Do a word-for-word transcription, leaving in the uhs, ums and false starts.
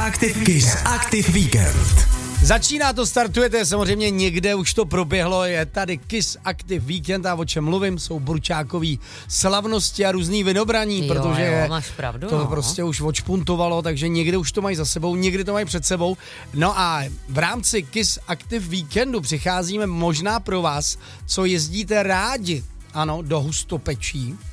Active, Kiss Active Weekend. Začíná to, startujete, samozřejmě někde už to proběhlo, je tady Kiss Active Weekend a o čem mluvím, jsou burčákový slavnosti a různý vynobraní, jo, protože jo, máš pravdu, to no. prostě už odšpuntovalo, takže někde už to mají za sebou, někdy to mají před sebou. No a v rámci Kiss Active Weekendu přicházíme možná pro vás, co jezdíte rádi, ano, do Hustopečí.